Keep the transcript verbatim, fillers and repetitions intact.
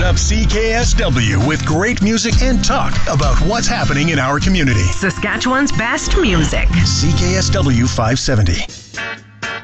up C K S W with great music and talk about what's happening in our community. Saskatchewan's best music. C K S W five seventy.